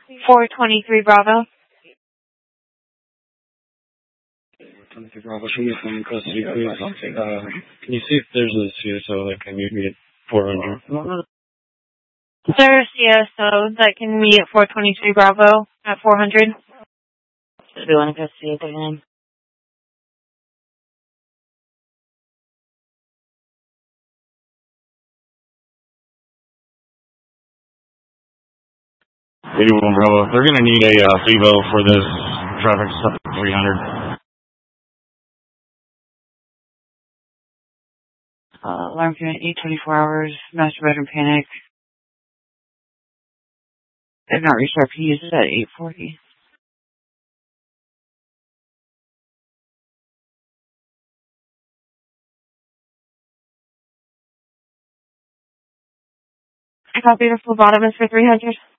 423 Bravo. 423 Bravo, show me from custody, please. Can you see if there's a CSO that can meet me at 400? Is there a CSO that can meet at 423 Bravo at 400? Do you want to custody at their name? Bravo. They're going to need a FIVO for this traffic stop at 300. Alarm unit 824 hours, master bedroom panic. They've not reached our PUs at 840. I copy the phlebotomist for 300.